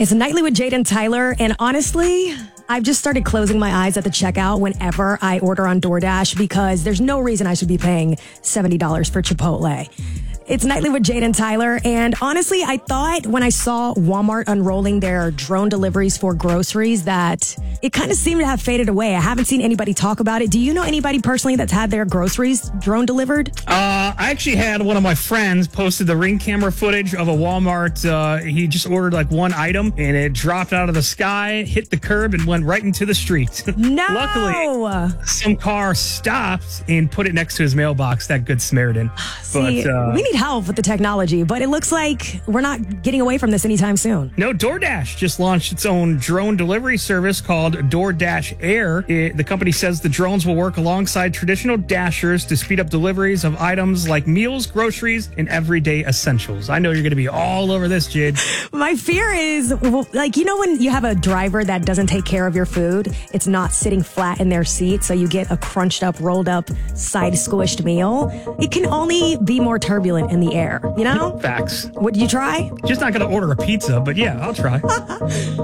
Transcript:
It's Nightly with Jade and Tyler, and honestly, I've just started closing my eyes at the checkout whenever I order on DoorDash because there's no reason I should be paying $70 for Chipotle. It's Nightly with Jade and Tyler, and honestly, I thought when I saw Walmart unrolling their drone deliveries for groceries that it kind of seemed to have faded away. I haven't seen anybody talk about it. Do you know anybody personally that's had their groceries drone delivered? I actually had one of my friends posted the Ring camera footage of a Walmart. He just ordered like one item and it dropped out of the sky, hit the curb, and went right into the street. No! Luckily, some car stopped and put it next to his mailbox, that good Samaritan. See, we need help with the technology, but it looks like we're not getting away from this anytime soon. No, DoorDash just launched its own drone delivery service called DoorDash Air. The company says the drones will work alongside traditional dashers to speed up deliveries of items like meals, groceries, and everyday essentials. I know you're going to be all over this, Jade. My fear is, like, you know when you have a driver that doesn't take care of your food, it's not sitting flat in their seat, so you get a crunched up, rolled up, side squished meal. It can only be more turbulent in the air, you know? Facts. Would you try? Just not going to order a pizza, but yeah, I'll try.